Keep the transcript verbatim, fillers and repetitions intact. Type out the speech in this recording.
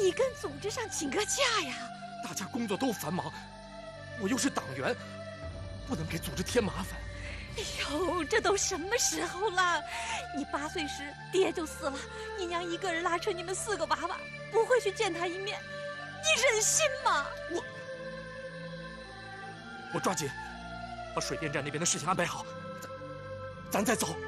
你跟组织上请个假呀！ 大家工作都繁忙，我又是党员，不能给组织添麻烦。 哎呦，这都什么时候了？你八岁时爹就死了，你娘一个人拉扯你们四个娃娃，不会去见他一面，你忍心吗？ 我我抓紧把水电站那边的事情安排好，咱咱再走。